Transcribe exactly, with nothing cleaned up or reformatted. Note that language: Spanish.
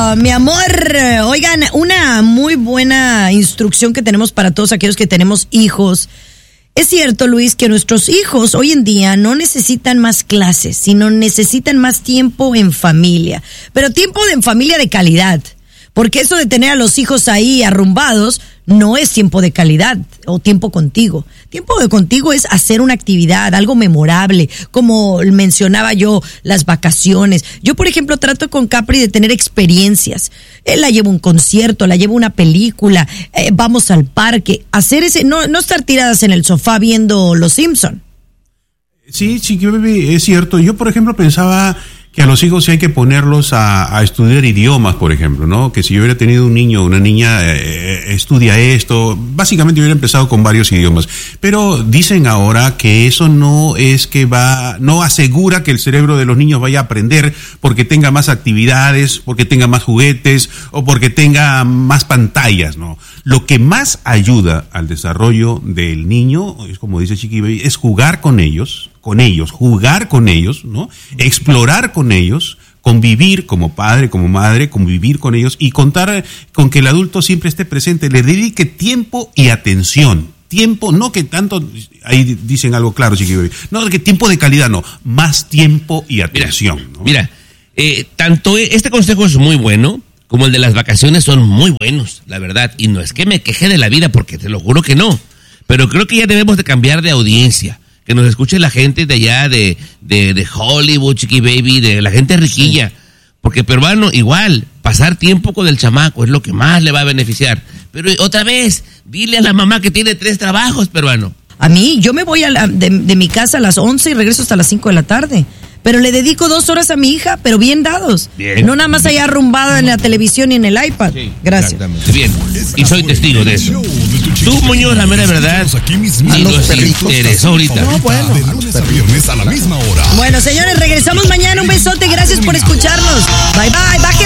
uh, mi amor. Oigan, una muy buena instrucción que tenemos para todos aquellos que tenemos hijos. Es cierto, Luis, que nuestros hijos hoy en día no necesitan más clases, sino necesitan más tiempo en familia. Pero tiempo en familia de calidad. Porque eso de tener a los hijos ahí arrumbados no es tiempo de calidad o tiempo contigo. Tiempo de contigo es hacer una actividad, algo memorable, como mencionaba yo, las vacaciones. Yo, por ejemplo, trato con Capri de tener experiencias. Él la lleva a un concierto, la lleva a una película, eh, vamos al parque. Hacer ese, no, no estar tiradas en el sofá viendo Los Simpson. Sí, Chiqui Baby, es cierto. Yo, por ejemplo, pensaba que a los hijos sí hay que ponerlos a, a estudiar idiomas, por ejemplo, ¿no? Que si yo hubiera tenido un niño o una niña, eh, estudia esto, básicamente hubiera empezado con varios idiomas. Pero dicen ahora que eso no es que va, no asegura que el cerebro de los niños vaya a aprender porque tenga más actividades, porque tenga más juguetes o porque tenga más pantallas, ¿no? Lo que más ayuda al desarrollo del niño, es como dice Chiqui Baby, es jugar con ellos, con ellos, jugar con ellos, ¿no? Explorar con ellos, convivir como padre, como madre, convivir con ellos y contar con que el adulto siempre esté presente, le dedique tiempo y atención. Tiempo, no que tanto, ahí dicen algo claro, Chiqui Baby, no que tiempo de calidad, no, más tiempo y atención. Mira, ¿no? mira eh, tanto este consejo es muy bueno, como el de las vacaciones son muy buenos, la verdad, y no es que me queje de la vida, porque te lo juro que no, pero creo que ya debemos de cambiar de audiencia. Que nos escuche la gente de allá, de, de, de Hollywood, Chiqui Baby, de la gente riquilla. Sí. Porque peruano, igual, pasar tiempo con el chamaco es lo que más le va a beneficiar. Pero otra vez, dile a la mamá que tiene tres trabajos, peruano. A mí, yo me voy a la, de, de mi casa a las once y regreso hasta las cinco de la tarde. Pero le dedico dos horas a mi hija, pero bien dados. Bien. No nada más allá arrumbada en la televisión y en el iPad. Sí, gracias. Exactamente. Bien, y soy testigo de eso. Tú, Muñoz, la mera verdad, ni nos interesó ahorita. No, bueno. De lunes a viernes a la misma hora. Bueno, señores, regresamos mañana. Un besote, gracias por escucharnos. Bye, bye, baje.